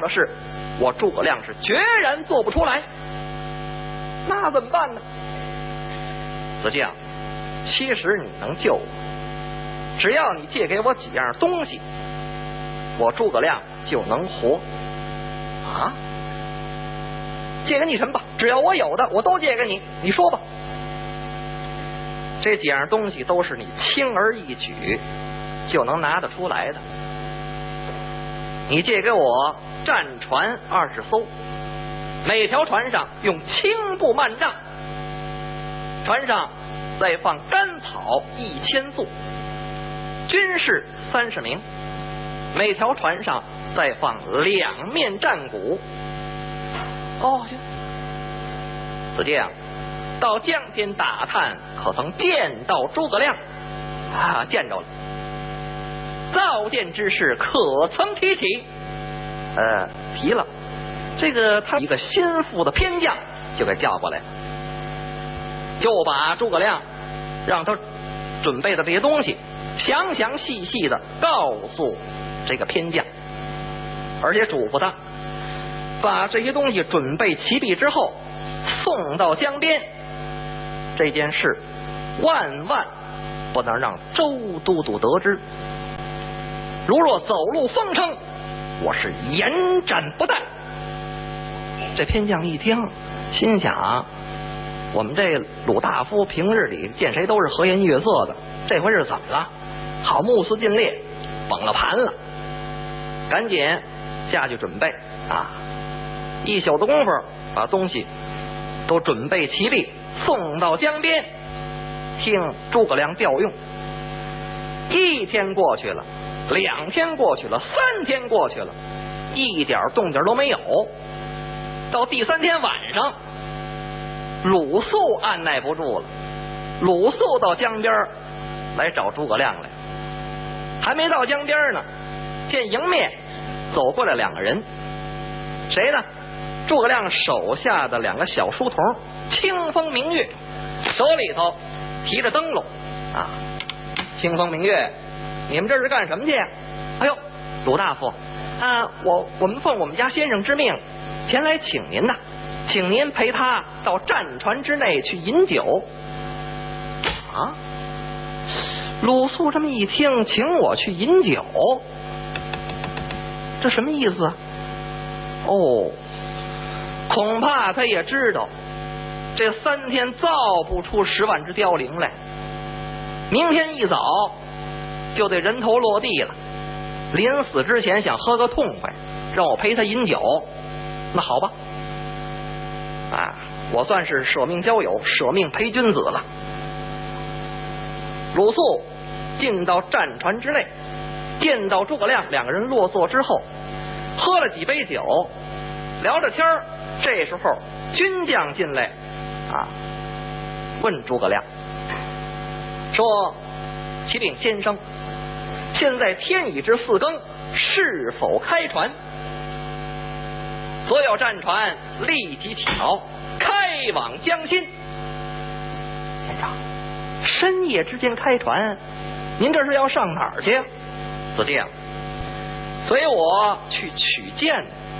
的事，我诸葛亮是决然做不出来。那怎么办呢？子敬，其实你能救我，只要你借给我几样东西，我诸葛亮就能活。啊？借给你什么吧？只要我有的，我都借给你。你说吧。这几样东西都是你轻而易举就能拿得出来的。你借给我战船20艘，每条船上用轻布幔帐，船上再放干草1000束，军士30名，每条船上再放2面战鼓。哦，行。子敬，到江边打探，可曾见到诸葛亮？啊，见着了。造舰之事可曾提起？提了。这个他一个心腹的偏将就给叫过来了，就把诸葛亮让他准备的这些东西详详细细的告诉这个偏将，而且嘱咐他把这些东西准备齐毕之后送到江边，这件事万万不能让周都督得知，如若走漏风声，我是严斩不贷。这偏将一听，心想我们这鲁大夫平日里见谁都是和颜悦色的，这回是怎么了？好，目眦尽裂，崩了盘了，赶紧下去准备啊！一宿的功夫把东西都准备齐毕，送到江边，听诸葛亮调用。1天过去了，2天过去了，3天过去了，一点动静都没有。到第3天晚上，鲁肃按耐不住了，鲁肃到江边来找诸葛亮来，还没到江边呢，见迎面走过来2个人，谁呢？诸葛亮手下的2个小书童，清风明月，手里头提着灯笼啊。清风明月，你们这是干什么去？哎呦，鲁大夫啊，我们奉我们家先生之命前来请您呐，请您陪他到战船之内去饮酒。啊，鲁肃这么一听，请我去饮酒，这什么意思啊？哦，恐怕他也知道这3天造不出10万只凋零来，明天一早就得人头落地了，临死之前想喝个痛快，让我陪他饮酒。那好吧，啊，我算是舍命交友，舍命陪君子了。鲁肃进到战船之内，见到诸葛亮，2个人落座之后，喝了几杯酒，聊着天儿。这时候军将进来啊，问诸葛亮说：“启禀先生，现在天已至4更，是否开船？”所有战船立即起锚，开往江心。先生，深夜之间开船，您这是要上哪儿去？子敬，随我去取剑。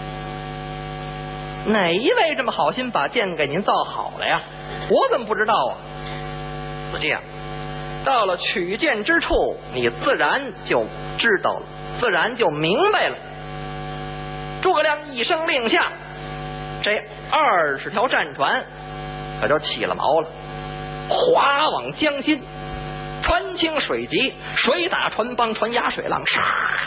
哪一位这么好心把剑给您造好了呀？我怎么不知道啊？子敬，到了取剑之处，你自然就知道了，自然就明白了。诸葛亮一声令下，这20条战船可就起了锚了，划往江心。船轻水急，水打船帮，船压水浪，唰！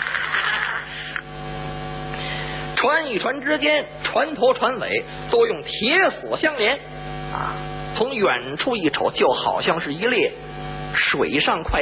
船与船之间，船头船尾都用铁索相连啊！从远处一瞅，就好像是一列水上快